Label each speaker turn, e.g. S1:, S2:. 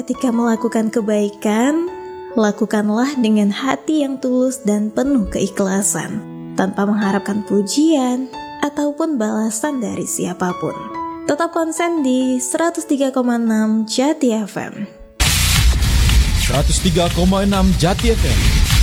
S1: ketika melakukan kebaikan, lakukanlah dengan hati yang tulus dan penuh keikhlasan, tanpa mengharapkan pujian ataupun balasan dari siapapun. Tetap konsen di 103,6 Jati FM.
S2: 103,6 Jati FM.